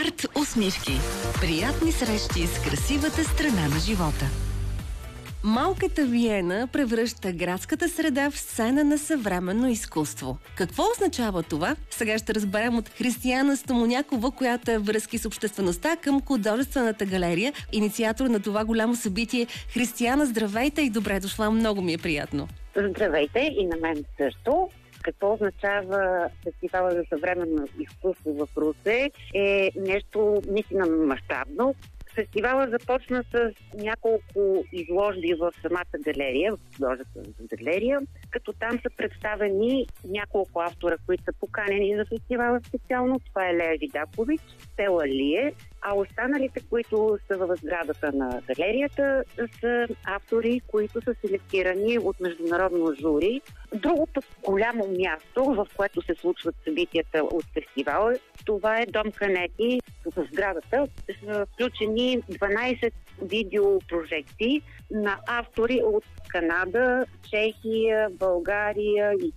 Арт усмивки. Приятни срещи с красивата страна на живота. Малката Виена превръща градската среда в сцена на съвременно изкуство. Какво означава това? Сега ще разберем от Християна Стомонякова, която е връзки с обществеността към художествената галерия, инициатор на това голямо събитие. Християна, здравейте и добре дошла, много ми е приятно. Здравейте и на мен също. Какво означава фестивала за съвременно изкуство в Русе е нещо наистина мащабно. Фестивала започна с няколко изложби в самата галерия, в художествената галерия, като там са представени няколко автора, които са поканени за фестивала специално. Това е Лея Видакович, Стела Лие, а останалите, които са в сградата на галерията, са автори, които са селектирани от международно жури. Другото голямо място, в което се случват събитията от фестивала, това е Дом Канети. В сградата са включени 12 видеопрожекции на автори от Канада, Чехия, България,